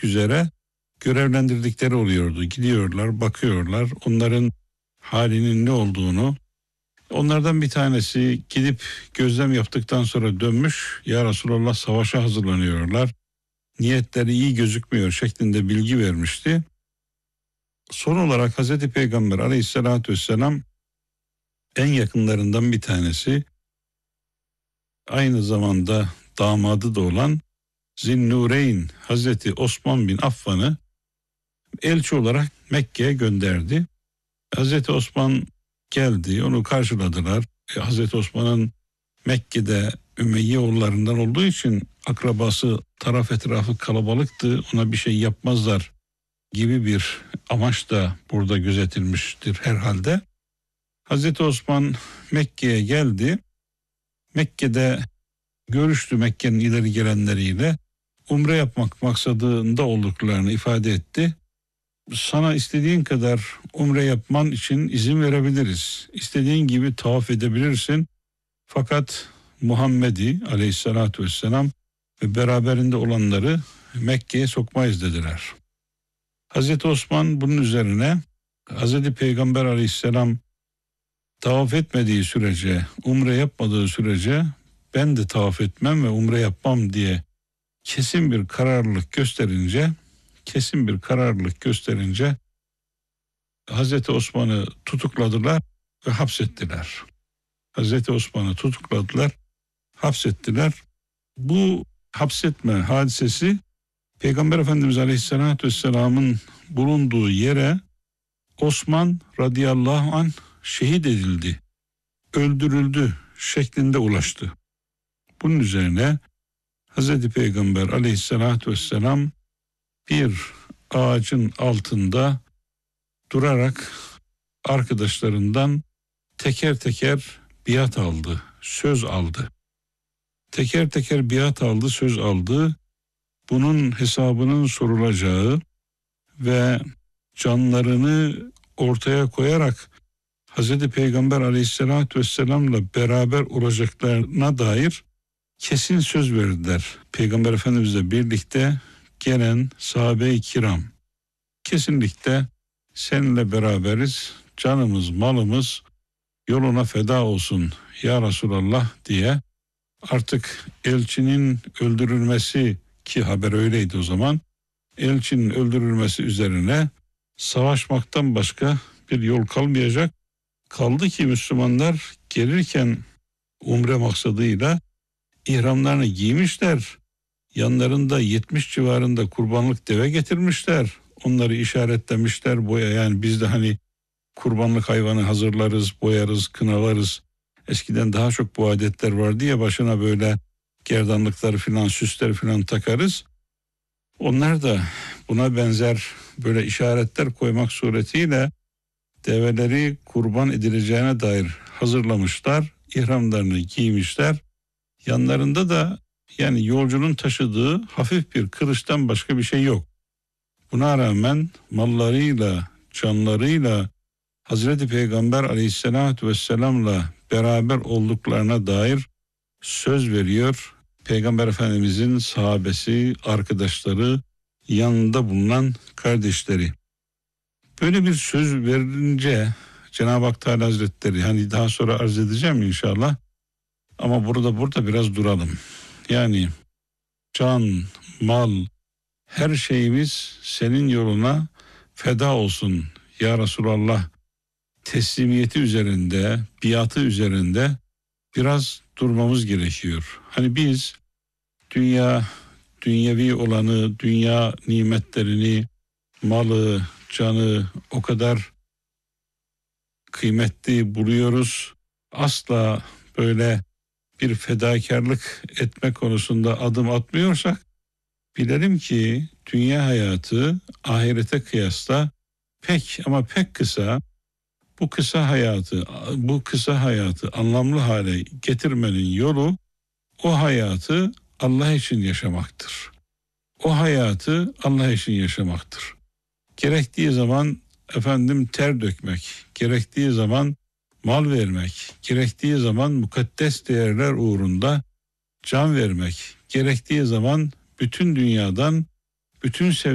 üzere görevlendirdikleri oluyordu. Gidiyorlar, bakıyorlar, onların halinin ne olduğunu. Onlardan bir tanesi gidip gözlem yaptıktan sonra dönmüş. Ya Resulallah, savaşa hazırlanıyorlar, niyetleri iyi gözükmüyor şeklinde bilgi vermişti. Son olarak Hazreti Peygamber aleyhissalatü vesselam en yakınlarından bir tanesi, aynı zamanda damadı da olan Zinnureyn Hazreti Osman bin Affan'ı elçi olarak Mekke'ye gönderdi. Hazreti Osman geldi, onu karşıladılar. Hazreti Osman'ın Mekke'de Ümeyye oğullarından olduğu için akrabası taraf etrafı kalabalıktı, ona bir şey yapmazlar gibi bir amaç da burada gözetilmiştir herhalde. Hazreti Osman Mekke'ye geldi. Mekke'de görüştü Mekke'nin ileri gelenleriyle. Umre yapmak maksadında olduklarını ifade etti. Sana istediğin kadar umre yapman için izin verebiliriz. İstediğin gibi tavaf edebilirsin. Fakat Muhammed'i aleyhissalatü vesselam ve beraberinde olanları Mekke'ye sokmayız dediler. Hazreti Osman bunun üzerine Hazreti Peygamber aleyhisselam tavaf etmediği sürece, umre yapmadığı sürece ben de tavaf etmem ve umre yapmam diye kesin bir kararlılık gösterince Hazreti Osman'ı tutukladılar ve hapsettiler. Bu hapsetme hadisesi Peygamber Efendimiz Aleyhisselatü Vesselam'ın bulunduğu yere Osman radıyallahu anh şehit edildi, öldürüldü şeklinde ulaştı. Bunun üzerine Hazreti Peygamber Aleyhisselatü Vesselam bir ağacın altında durarak arkadaşlarından teker teker biat aldı, söz aldı. Söz aldı. Bunun hesabının sorulacağı ve canlarını ortaya koyarak Hazreti Peygamber Aleyhisselatü Vesselam'la beraber olacaklarına dair kesin söz verdiler. Peygamber Efendimizle birlikte gelen sahabe-i kiram, kesinlikle seninle beraberiz, canımız malımız yoluna feda olsun ya Resulallah diye, artık elçinin öldürülmesi, ki haber öyleydi o zaman, elçinin öldürülmesi üzerine savaşmaktan başka bir yol kalmayacak. Kaldı ki Müslümanlar gelirken umre maksadıyla ihramlarını giymişler. Yanlarında 70 civarında kurbanlık deve getirmişler. Onları işaretlemişler, yani biz de hani kurbanlık hayvanı hazırlarız, boyarız, kınalarız. Eskiden daha çok bu adetler vardı ya, başına böyle gerdanlıkları filan, süsler filan takarız. Onlar da buna benzer böyle işaretler koymak suretiyle develeri kurban edileceğine dair hazırlamışlar, ihramlarını giymişler. Yanlarında da yani yolcunun taşıdığı hafif bir kılıçtan başka bir şey yok. Buna rağmen mallarıyla, canlarıyla Hazreti Peygamber Aleyhisselatü Vesselam'la beraber olduklarına dair söz veriyor. Peygamber Efendimizin sahabesi, arkadaşları, yanında bulunan kardeşleri. Böyle bir söz verince Cenab-ı Hak Teala Hazretleri, hani daha sonra arz edeceğim inşallah, ama burada biraz duralım. Yani can, mal, her şeyimiz senin yoluna feda olsun ya Resulallah teslimiyeti üzerinde, biatı üzerinde biraz durmamız gerekiyor. Hani biz dünyevi olanı, dünya nimetlerini, malı, canı o kadar kıymetli buluyoruz. Asla böyle bir fedakarlık etme konusunda adım atmıyorsak, bilelim ki dünya hayatı ahirete kıyasla pek ama pek kısa. Bu kısa hayatı anlamlı hale getirmenin yolu o hayatı Allah için yaşamaktır. Gerektiği zaman ter dökmek, gerektiği zaman mal vermek, gerektiği zaman mukaddes değerler uğrunda can vermek, gerektiği zaman bütün dünyadan bütün